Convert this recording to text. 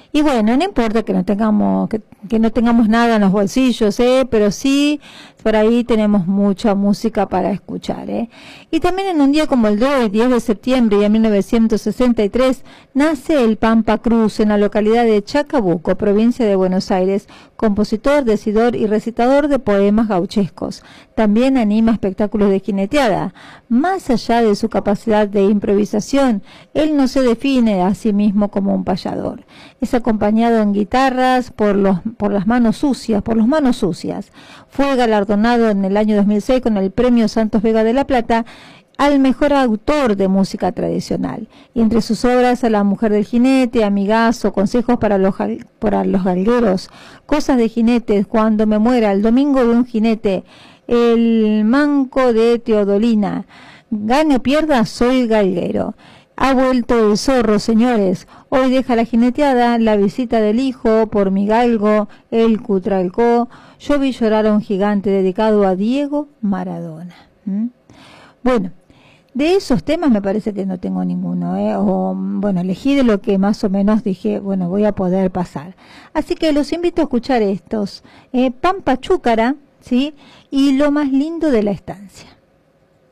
Y bueno, no importa que no tengamos nada en los bolsillos, pero sí, por ahí tenemos mucha música para escuchar, Y también en un día como el de hoy, 10 de septiembre de 1963, nace el Pampa Cruz en la localidad de Chacabuco, provincia de Buenos Aires, compositor, decidor y recitador de poemas gauchescos. También anima espectáculos de jineteada. Más allá de su capacidad de improvisación, él no se define a sí mismo como un payador. Es acompañado en guitarras por los manos sucias. Fue galardonado en el año 2006 con el Premio Santos Vega de la Plata al mejor autor de música tradicional. Y entre sus obras, A la mujer del jinete, Amigazo, Consejos para los galgueros, Cosas de jinetes, Cuando me muera, El domingo de un jinete, El manco de Teodolina, Gane o pierda, soy galguero. Ha vuelto el zorro, señores. Hoy deja la jineteada, La visita del hijo, Por mi galgo, El cutralcó. Yo vi llorar a un gigante, dedicado a Diego Maradona. Bueno, de esos temas me parece que no tengo ninguno, elegí de lo que más o menos dije, voy a poder pasar. Así que los invito a escuchar estos, Pampa Chúcara, ¿sí? Y Lo más lindo de la estancia.